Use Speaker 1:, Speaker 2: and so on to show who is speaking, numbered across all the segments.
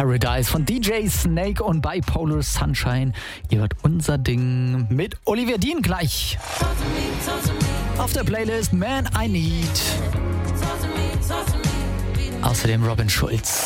Speaker 1: Paradise von DJ Snake und Bipolar Sunshine. Ihr hört unser Ding mit Oliver Dean gleich. Auf der Playlist Man I Need. Außerdem Robin Schulz.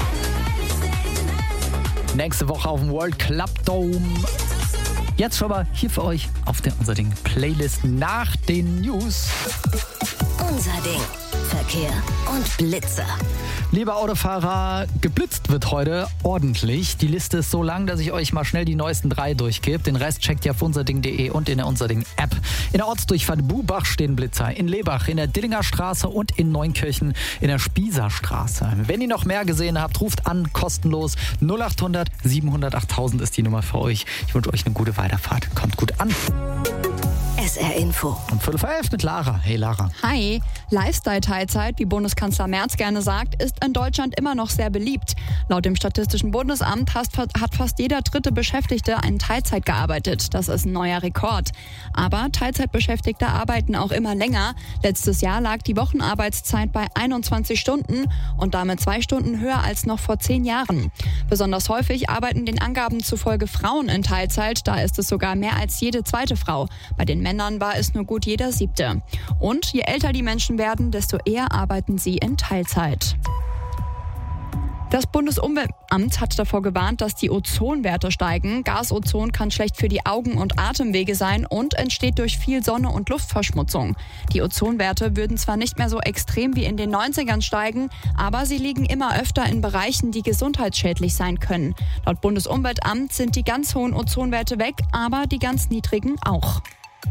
Speaker 1: Nächste Woche auf dem World Club Dome. Jetzt schon mal hier für euch auf der Unser Ding Playlist nach den News.
Speaker 2: Unser Ding. Verkehr und Blitzer.
Speaker 1: Lieber Autofahrer, geblitzt wird heute ordentlich. Die Liste ist so lang, dass ich euch mal schnell die neuesten 3 durchgebe. Den Rest checkt ihr auf unserding.de und in der Unserding-App. In der Ortsdurchfahrt Bubach stehen Blitzer, in Lebach, in der Dillinger Straße und in Neunkirchen in der Spießerstraße. Wenn ihr noch mehr gesehen habt, ruft an, kostenlos. 0800 700 8000 ist die Nummer für euch. Ich wünsche euch eine gute Weiterfahrt. Kommt gut an.
Speaker 2: SR Info.
Speaker 1: Um 11:05 mit Lara. Hey Lara.
Speaker 3: Hi. Lifestyle-Teilzeit, wie Bundeskanzler Merz gerne sagt, ist in Deutschland immer noch sehr beliebt. Laut dem Statistischen Bundesamt hat fast jeder dritte Beschäftigte in Teilzeit gearbeitet. Das ist ein neuer Rekord. Aber Teilzeitbeschäftigte arbeiten auch immer länger. Letztes Jahr lag die Wochenarbeitszeit bei 21 Stunden und damit 2 Stunden höher als noch vor 10 Jahren. Besonders häufig arbeiten den Angaben zufolge Frauen in Teilzeit. Da ist es sogar mehr als jede zweite Frau. Bei den Männern war es nur gut jeder 7. Und je älter die Menschen werden, desto eher arbeiten sie in Teilzeit. Das Bundesumweltamt hat davor gewarnt, dass die Ozonwerte steigen. Gasozon kann schlecht für die Augen- und Atemwege sein und entsteht durch viel Sonne und Luftverschmutzung. Die Ozonwerte würden zwar nicht mehr so extrem wie in den 90ern steigen, aber sie liegen immer öfter in Bereichen, die gesundheitsschädlich sein können. Laut Bundesumweltamt sind die ganz hohen Ozonwerte weg, aber die ganz niedrigen auch.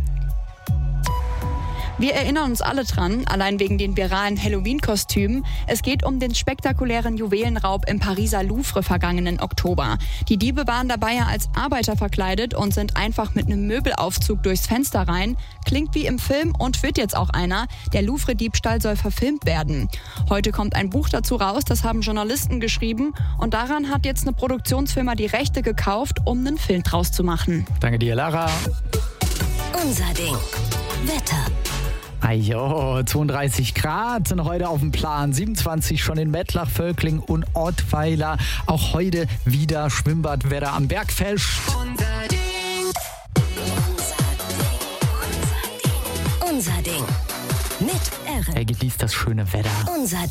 Speaker 3: Wir erinnern uns alle dran, allein wegen den viralen Halloween-Kostümen. Es geht um den spektakulären Juwelenraub im Pariser Louvre vergangenen Oktober. Die Diebe waren dabei ja als Arbeiter verkleidet und sind einfach mit einem Möbelaufzug durchs Fenster rein. Klingt wie im Film und wird jetzt auch einer. Der Louvre-Diebstahl soll verfilmt werden. Heute kommt ein Buch dazu raus, das haben Journalisten geschrieben. Und daran hat jetzt eine Produktionsfirma die Rechte gekauft, um einen Film draus zu machen.
Speaker 1: Danke dir, Lara.
Speaker 2: Unser Ding. Wetter.
Speaker 1: Ajo, 32 Grad sind heute auf dem Plan, 27 schon in Mettlach, Völkling und Ortweiler. Auch heute wieder Schwimmbadwetter am Bergfest.
Speaker 2: Unser Ding. Unser Ding. Mit R.
Speaker 1: Er genießt das schöne Wetter.
Speaker 2: Unser